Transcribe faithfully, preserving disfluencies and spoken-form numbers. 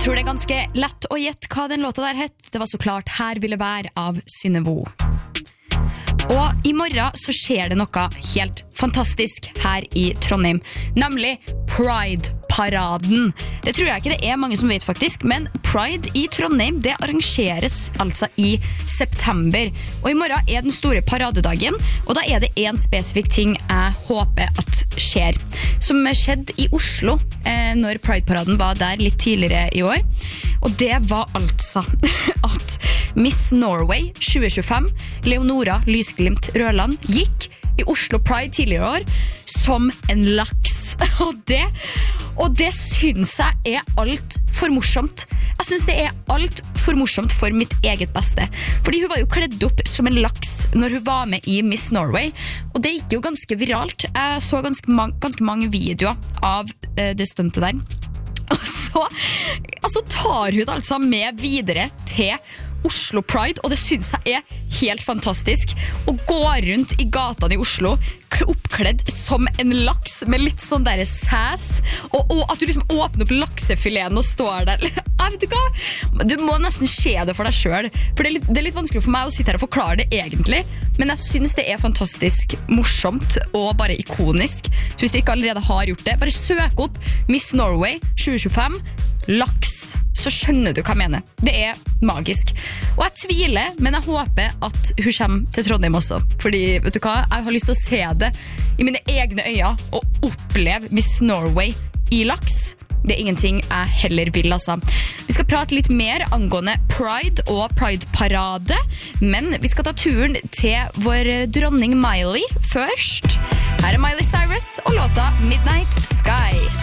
tror det er ganske lett å gjette hva den låta der het. Det var så klart Her ville være av Synnevo. Og i morgen så skjer det noe helt fantastisk her i Trondheim, nemlig Pride-paraden. Det tror jeg ikke det er mange som vet faktisk, men Pride i Trondheim, det arrangeres altså i september. Og i morgen er den store paradedagen, og da er det en spesifikk ting jeg håper at skjer. Som skjedde i Oslo, eh, når Pride-paraden var der litt tidligere i år. Og det var altså at Miss Norway tjue tjuefem, Leonora Lysglimt Røland, gikk i Oslo Pride tidligere år som en laks. Og det, og det synes jeg er alt for morsomt. Jeg synes det er alt for morsomt for mitt eget beste. Fordi hun var jo kledd opp som en laks når hun var med i Miss Norway. Og det gikk jo ganske viralt. Jeg så ganske, ma- ganske mange videoer av eh, det stuntet der. Og så altså tar hun det altså med videre til Oslo Pride, og det synes jeg er helt fantastisk. Å gå rundt i gatene i Oslo oppkledd som en laks med litt sånn der sass, og, og at du liksom åpner opp laksefileten og står der. Jeg vet du hva? Du må nesten se det for deg selv, for det er, litt, det er litt vanskelig for meg å sitte her og forklare det egentlig, men jeg synes det er fantastisk morsomt og bare ikonisk. Så hvis du ikke allerede har gjort det, bare søk opp Miss Norway tjue tjuefem laks, så skjønner du hva jeg mener. Det er magisk. Og jeg tviler, men jeg håper at hun kommer til Trondheim også. Fordi, vet du hva? Jeg har lyst til å se det i mine egne øyne og oppleve Miss Norway i laks. Det er ingenting jeg heller vil, altså. Vi skal prate litt mer angående Pride og Pride-parade, men vi skal ta turen til vår dronning Miley først. Her er Miley Cyrus og låta Midnight Sky.